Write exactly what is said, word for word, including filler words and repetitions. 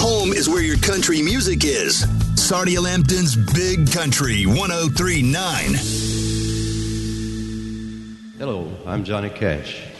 Home is where your country music is. Sarnia Lambton's Big Country one oh three point nine. Hello, I'm Johnny Cash.